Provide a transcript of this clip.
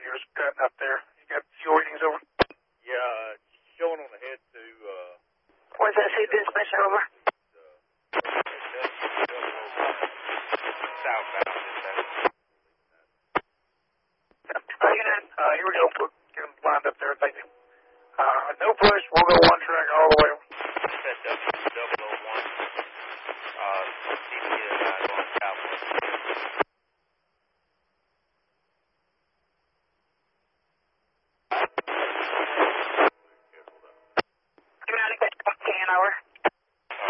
yours cutting up there. You got fuel readings over? Yeah, showing on the head to, What's that say, dispatcher, over? Southbound. Here we go.